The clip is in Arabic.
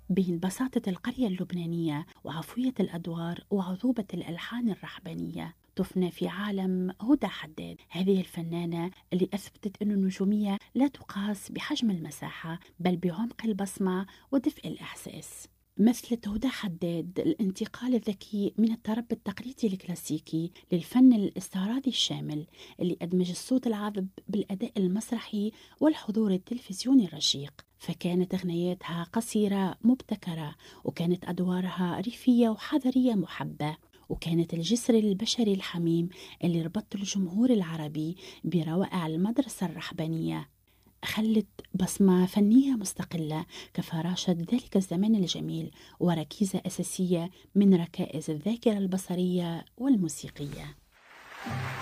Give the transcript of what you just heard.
بين بساطة القرية اللبنانية وعفوية الأدوار وعذوبة الألحان الرحبانية. طفنا في عالم هدى حداد، هذه الفنانة اللي أثبتت أن النجومية لا تقاس بحجم المساحة بل بعمق البصمة ودفء الإحساس. مثلت هدى حداد الانتقال الذكي من الطرب التقليدي الكلاسيكي للفن الاستعراضي الشامل اللي أدمج الصوت العذب بالأداء المسرحي والحضور التلفزيوني الرشيق. فكانت أغنياتها قصيرة مبتكرة، وكانت أدوارها ريفية وحضرية محبة، وكانت الجسر البشري الحميم اللي ربط الجمهور العربي بروائع المدرسة الرحبانية. خلت بصمة فنية مستقلة كفراشة ذلك الزمان الجميل، وركيزة أساسية من ركائز الذاكرة البصرية والموسيقية.